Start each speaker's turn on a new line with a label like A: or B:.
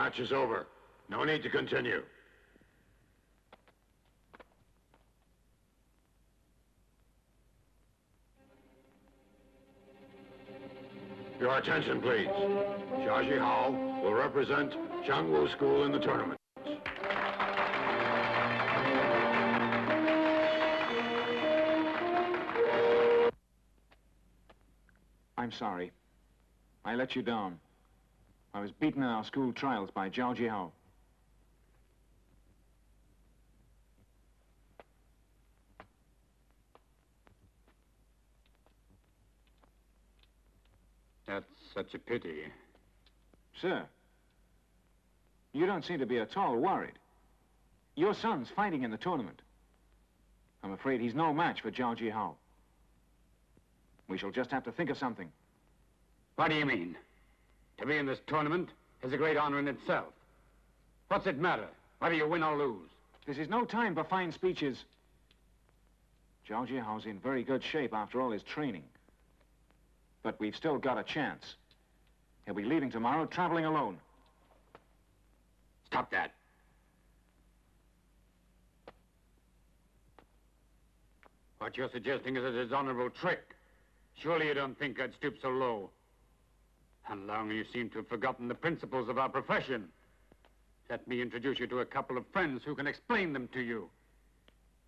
A: match is over. No need to continue. Your attention, please. Xiaoji Hao will represent Jiangwu School in the tournament.
B: I'm sorry. I let you down. I was beaten in our school trials by Zhao Jihao.
C: That's such a pity.
B: Sir, you don't seem to be at all worried. Your son's fighting in the tournament. I'm afraid he's no match for Zhao Jihao. We shall just have to think of something.
C: What do you mean? To be in this tournament is a great honor in itself. What's it matter, whether you win or lose?
B: This is no time for fine speeches. Zhao Jihao's in very good shape after all his training. But we've still got a chance. He'll be leaving tomorrow, traveling alone.
C: Stop that. What you're suggesting is a dishonorable trick. Surely you don't think I'd stoop so low. And long you seem to have forgotten the principles of our profession. Let me introduce you to a couple of friends who can explain them to you.